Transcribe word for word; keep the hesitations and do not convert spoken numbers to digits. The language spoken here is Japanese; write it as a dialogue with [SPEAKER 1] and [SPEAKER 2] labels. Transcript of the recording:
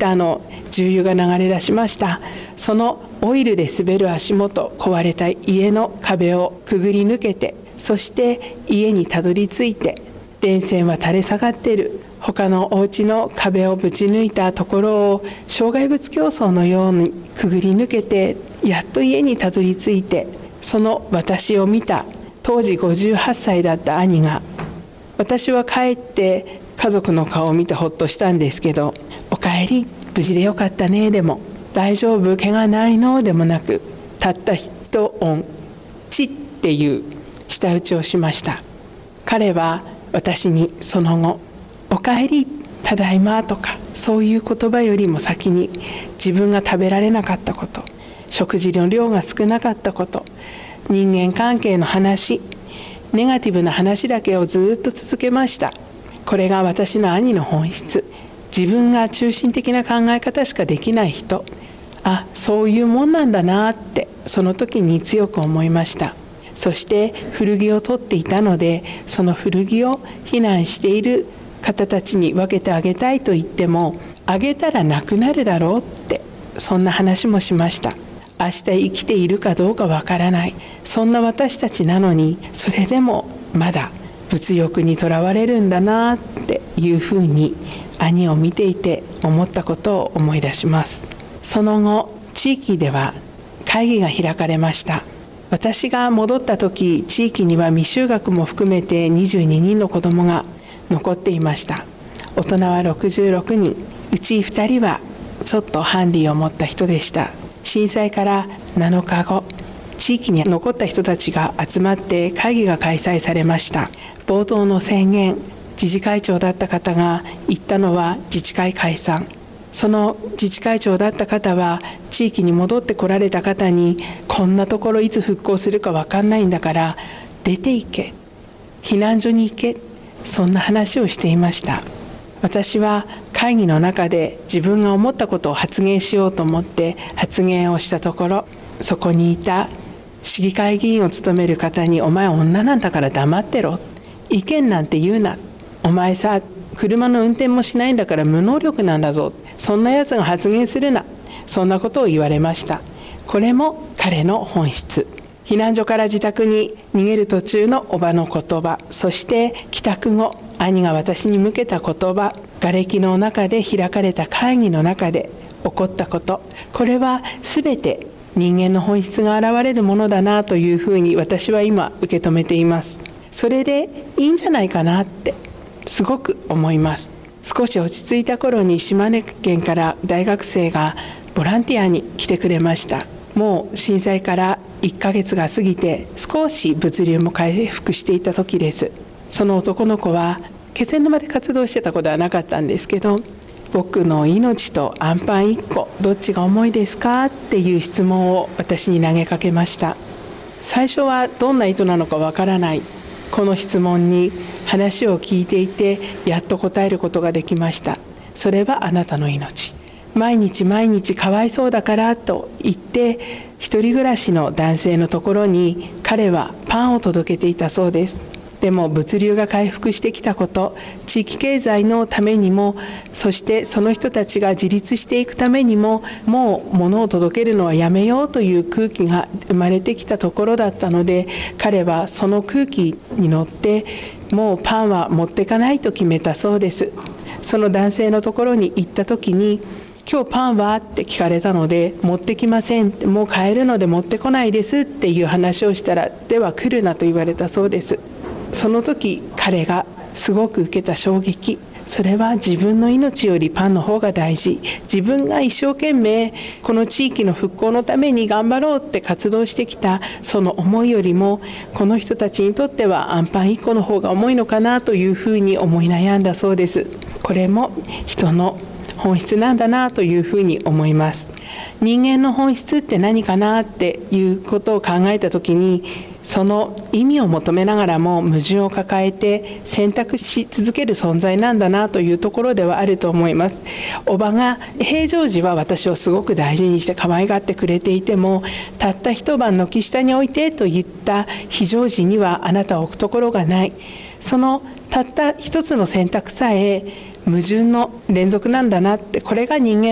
[SPEAKER 1] ターの重油が流れ出しました。そのオイルで滑る足元、壊れた家の壁をくぐり抜けて、そして家にたどり着いて、電線は垂れ下がっている、他のお家の壁をぶち抜いたところを障害物競争のようにくぐり抜けて、やっと家にたどり着いて、その私を見た当時ごじゅうはっさいだった兄が、私は帰って家族の顔を見てほっとしたんですけど、おかえり、無事でよかったねでも、大丈夫、怪我ないのでもなく、たった一音、チっていう舌打ちをしました。彼は私にその後、おかえり、ただいまとか、そういう言葉よりも先に、自分が食べられなかったこと、食事の量が少なかったこと、人間関係の話、ネガティブな話だけをずっと続けました。これが私の兄の本質。自分が中心的な考え方しかできない人、あ、そういうもんなんだなって、その時に強く思いました。そして古着を取っていたので、その古着を避難している方たちに分けてあげたいと言っても、あげたらなくなるだろうって、そんな話もしました。明日生きているかどうかわからない、そんな私たちなのに、それでもまだ物欲にとらわれるんだなっていうふうに、兄を見ていて思ったことを思い出します。その後、地域では会議が開かれました。私が戻った時、地域には未就学も含めてにじゅうににんの子どもが残っていました。大人はろくじゅうろくにん、うちふたりはちょっとハンディを持った人でした。震災からなのかご、地域に残った人たちが集まって会議が開催されました。冒頭の宣言、自治会長だった方が言ったのは自治会解散。その自治会長だった方は、地域に戻ってこられた方に、こんなところいつ復興するか分かんないんだから出て行け、避難所に行け、そんな話をしていました。私は会議の中で自分が思ったことを発言しようと思って発言をしたところ、そこにいた市議会議員を務める方に、お前女なんだから黙ってろ、意見なんて言うな、お前さ車の運転もしないんだから無能力なんだぞ、そんなやつが発言するな、そんなことを言われました。これも彼の本質。避難所から自宅に逃げる途中のおばの言葉、そして帰宅後、兄が私に向けた言葉、瓦礫の中で開かれた会議の中で起こったこと、これは全て人間の本質が現れるものだなというふうに私は今受け止めています。それでいいんじゃないかなってすごく思います。少し落ち着いた頃に島根県から大学生がボランティアに来てくれました。もう震災からいっかげつが過ぎて、少し物流も回復していた時です。その男の子は気仙沼で活動してたことはなかったんですけど、僕の命とアンパンいっこどっちが重いですかっていう質問を私に投げかけました。最初はどんな意図なのかわからない、この質問に話を聞いていて、やっと答えることができました。それはあなたの命。毎日毎日かわいそうだからと言って、一人暮らしの男性のところに彼はパンを届けていたそうです。でも物流が回復してきたこと、地域経済のためにも、そしてその人たちが自立していくためにも、もう物を届けるのはやめようという空気が生まれてきたところだったので、彼はその空気に乗ってもうパンは持っていかないと決めたそうです。その男性のところに行った時に、今日パンはって聞かれたので、持ってきません、もう買えるので持ってこないですっていう話をしたら、では来るなと言われたそうです。その時彼がすごく受けた衝撃、それは自分の命よりパンの方が大事、自分が一生懸命この地域の復興のために頑張ろうって活動してきたその思いよりも、この人たちにとってはアンパンいっこの方が重いのかなというふうに思い悩んだそうです。これも人の本質なんだなというふうに思います。人間の本質って何かなっていうことを考えたときに、その意味を求めながらも矛盾を抱えて選択し続ける存在なんだなというところではあると思います。おばが平常時は私をすごく大事にして可愛がってくれていても、たった一晩軒下に置いてと言った非常時にはあなたを置くところがない、そのたった一つの選択さえ矛盾の連続なんだなって、これが人間